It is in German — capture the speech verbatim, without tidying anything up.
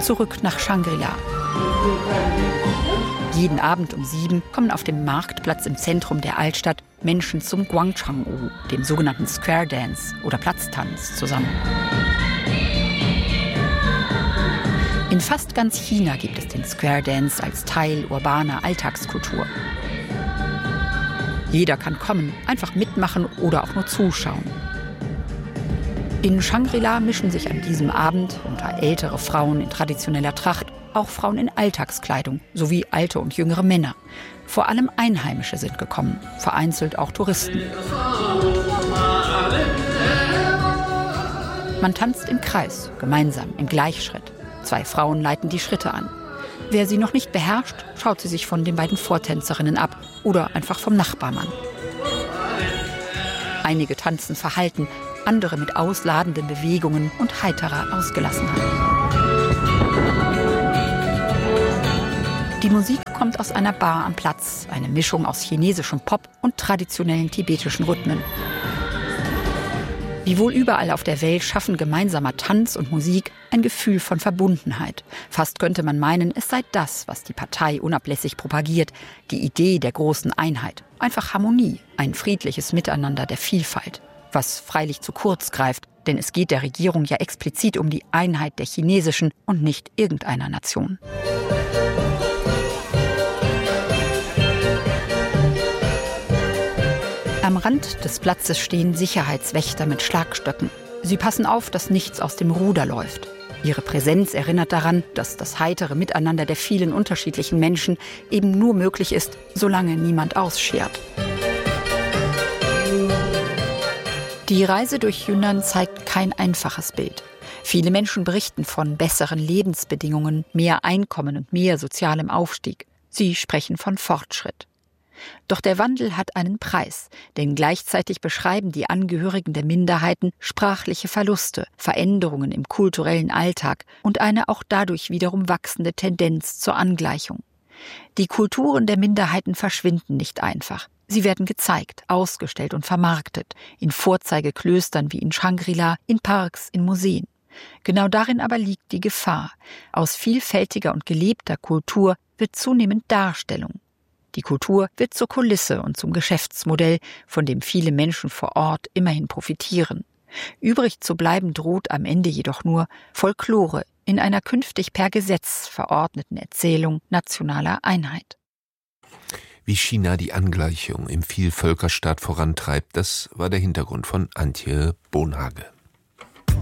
Zurück nach Shangri-La. Jeden Abend um sieben kommen auf dem Marktplatz im Zentrum der Altstadt Menschen zum Guangchang-U, dem sogenannten Square Dance oder Platztanz, zusammen. In fast ganz China gibt es den Square Dance als Teil urbaner Alltagskultur. Jeder kann kommen, einfach mitmachen oder auch nur zuschauen. In Shangri-La mischen sich an diesem Abend unter ältere Frauen in traditioneller Tracht auch Frauen in Alltagskleidung sowie alte und jüngere Männer. Vor allem Einheimische sind gekommen, vereinzelt auch Touristen. Man tanzt im Kreis, gemeinsam, im Gleichschritt. Zwei Frauen leiten die Schritte an. Wer sie noch nicht beherrscht, schaut sie sich von den beiden Vortänzerinnen ab oder einfach vom Nachbarmann. Einige tanzen verhalten, andere mit ausladenden Bewegungen und heiterer Ausgelassenheit. Die Musik kommt aus einer Bar am Platz, eine Mischung aus chinesischem Pop und traditionellen tibetischen Rhythmen. Wie wohl überall auf der Welt schaffen gemeinsamer Tanz und Musik ein Gefühl von Verbundenheit. Fast könnte man meinen, es sei das, was die Partei unablässig propagiert, die Idee der großen Einheit. Einfach Harmonie, ein friedliches Miteinander der Vielfalt. Was freilich zu kurz greift, denn es geht der Regierung ja explizit um die Einheit der chinesischen und nicht irgendeiner Nation. Am Rand des Platzes stehen Sicherheitswächter mit Schlagstöcken. Sie passen auf, dass nichts aus dem Ruder läuft. Ihre Präsenz erinnert daran, dass das heitere Miteinander der vielen unterschiedlichen Menschen eben nur möglich ist, solange niemand ausschert. Die Reise durch Yunnan zeigt kein einfaches Bild. Viele Menschen berichten von besseren Lebensbedingungen, mehr Einkommen und mehr sozialem Aufstieg. Sie sprechen von Fortschritt. Doch der Wandel hat einen Preis, denn gleichzeitig beschreiben die Angehörigen der Minderheiten sprachliche Verluste, Veränderungen im kulturellen Alltag und eine auch dadurch wiederum wachsende Tendenz zur Angleichung. Die Kulturen der Minderheiten verschwinden nicht einfach. Sie werden gezeigt, ausgestellt und vermarktet, in Vorzeigeklöstern wie in Shangri-La, in Parks, in Museen. Genau darin aber liegt die Gefahr. Aus vielfältiger und gelebter Kultur wird zunehmend Darstellung. Die Kultur wird zur Kulisse und zum Geschäftsmodell, von dem viele Menschen vor Ort immerhin profitieren. Übrig zu bleiben droht am Ende jedoch nur Folklore in einer künftig per Gesetz verordneten Erzählung nationaler Einheit. Wie China die Angleichung im Vielvölkerstaat vorantreibt, das war der Hintergrund von Antje Bonhage.